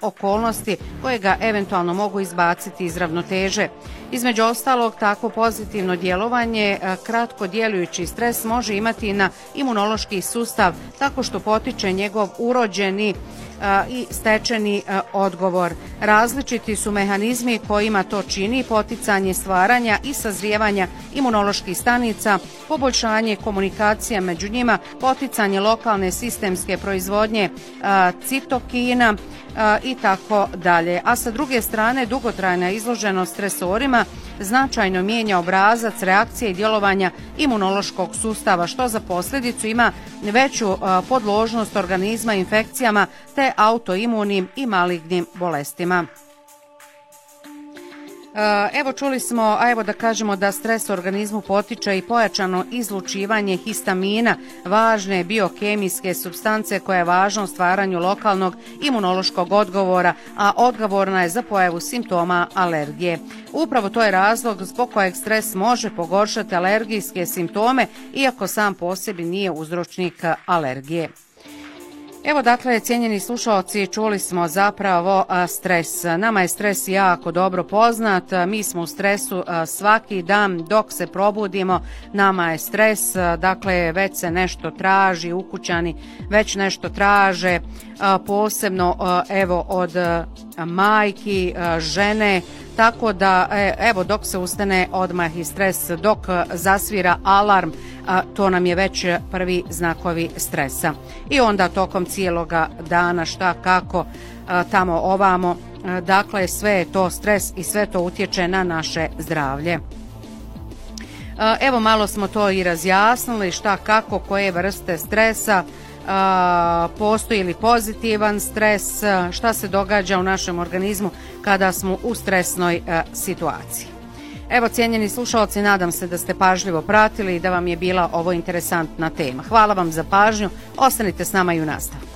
okolnosti koje ga eventualno mogu izbaciti iz ravnoteže. Između ostalog, takvo pozitivno djelovanje kratko djelujući stres može imati na imunološki sustav tako što potiče njegov urođeni i stečeni odgovor. Različiti su mehanizmi kojima to čini: poticanje stvaranja i sazrijevanja imunoloških stanica, poboljšanje komunikacija među njima, poticanje lokalne sistemske proizvodnje citokina i tako dalje. A sa druge strane, dugotrajna izloženost stresorima značajno mijenja obrazac reakcije i djelovanja imunološkog sustava, što za posljedicu ima veću podložnost organizma infekcijama te autoimunim i malignim bolestima. Evo čuli smo, a evo da kažemo da stres u organizmu potiče i pojačano izlučivanje histamina, važne biokemijske supstance koja je važna u stvaranju lokalnog imunološkog odgovora, a odgovorna je za pojavu simptoma alergije. Upravo to je razlog zbog kojeg stres može pogoršati alergijske simptome, iako sam po sebi nije uzročnik alergije. Evo dakle, cijenjeni slušalci, čuli smo zapravo stres. Nama je stres jako dobro poznat, mi smo u stresu svaki dan dok se probudimo, nama je stres, dakle već se nešto traži, ukućani već nešto traže, posebno evo od majki, žene, tako da evo dok se ustane odmah i stres, dok zasvira alarm, to nam je već prvi znakovi stresa. I onda tokom cijeloga dana šta, kako, tamo ovamo, dakle sve je to stres i sve to utječe na naše zdravlje. Evo malo smo to i razjasnili šta, kako, koje vrste stresa, postoji li pozitivan stres, šta se događa u našem organizmu kada smo u stresnoj situaciji. Evo, cijenjeni slušalci, nadam se da ste pažljivo pratili i da vam je bila ovo interesantna tema. Hvala vam za pažnju, ostanite s nama i u nastavku.